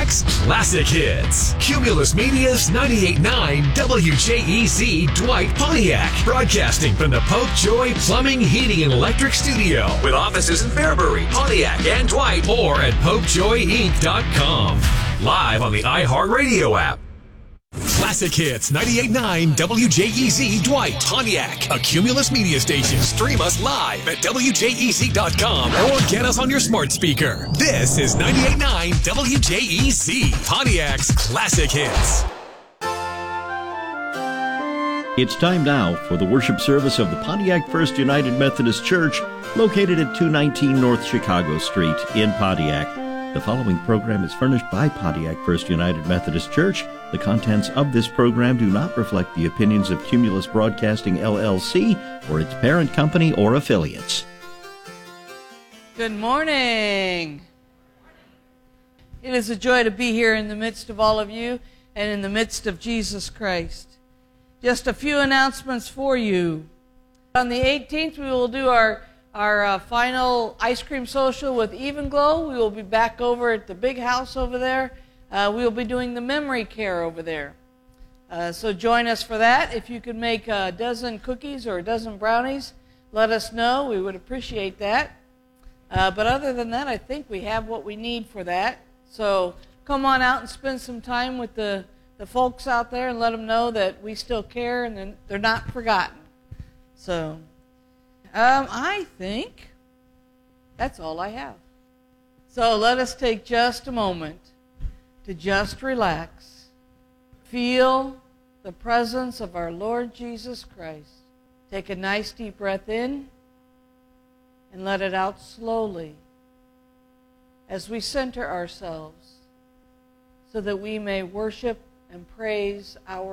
Pontiac's Classic Hits. Cumulus Media's 98.9 WJEZ Dwight Pontiac. Broadcasting from the Pope Joy Plumbing, Heating, and Electric Studio. With offices in Fairbury, Pontiac, and Dwight. Or at PopeJoyInc.com. Live on the iHeartRadio app. Classic Hits 98.9 WJEZ Dwight Pontiac, a Cumulus Media station. Stream us live at WJEZ.com or get us on your smart speaker. This is 98.9 WJEZ, Pontiac's Classic Hits. It's time now for the worship service of the Pontiac First United Methodist Church, located at 219 North Chicago Street in Pontiac. The following program is furnished by Pontiac First United Methodist Church. The contents of this program do not reflect the opinions of Cumulus Broadcasting, LLC, or its parent company or affiliates. Good morning. It is a joy to be here in the midst of all of you and in the midst of Jesus Christ. Just a few announcements for you. On the 18th, we will do our final ice cream social with Evenglow. We will be back over at the big house over there. We will be doing the memory care over there. So join us for that. If you could make a dozen cookies or a dozen brownies, let us know. We would appreciate that. But other than that, I think we have what we need for that. So come on out and spend some time with the folks out there and let them know that we still care and they're not forgotten. So I think that's all I have. So let us take just a moment to just relax. Feel the presence of our Lord Jesus Christ. Take a nice deep breath in and let it out slowly as we center ourselves so that we may worship and praise our